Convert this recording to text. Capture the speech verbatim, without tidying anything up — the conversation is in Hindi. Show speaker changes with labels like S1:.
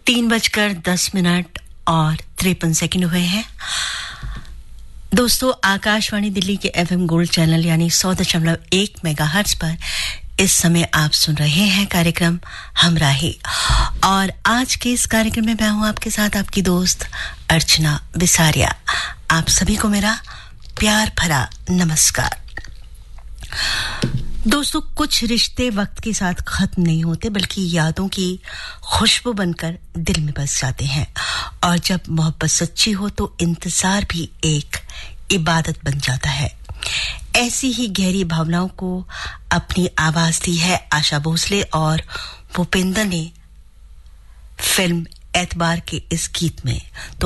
S1: तीन बजकर दस मिनट और तिरपन सेकंड हुए हैं। दोस्तों, आकाशवाणी दिल्ली के एफएम गोल्ड चैनल यानी सौ दशमलव एक मेगाहर्ट्ज पर इस समय आप सुन रहे हैं कार्यक्रम हमराही। और आज के इस कार्यक्रम में मैं हूं आपके साथ आपकी दोस्त अर्चना विसारिया। आप सभी को मेरा प्यार भरा नमस्कार। दोस्तों, कुछ रिश्ते वक्त के साथ खत्म नहीं होते बल्कि यादों की खुशबू बनकर दिल में बस जाते हैं। और जब मोहब्बत सच्ची हो तो इंतजार भी एक इबादत बन जाता है। ऐसी ही गहरी भावनाओं को अपनी आवाज दी है आशा भोसले और भूपेंद्र ने फिल्म एतबार के इस गीत में। तो